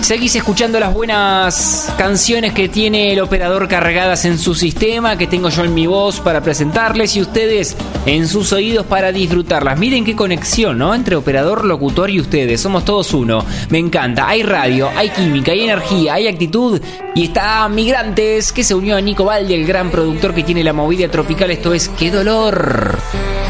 Seguís escuchando las buenas canciones que tiene el operador cargadas en su sistema, que tengo yo en mi voz para presentarles y ustedes en sus oídos para disfrutarlas. Miren qué conexión, ¿no? Entre operador, locutor y ustedes. Somos todos uno. Me encanta. Hay radio, hay química, hay energía, hay actitud. Y está Migrantes, que se unió a Nico Baldi, el gran productor que tiene la movida tropical. Esto es ¡Qué dolor!